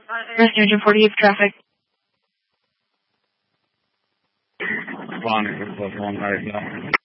Engine 48 traffic. Responding for +1 right now.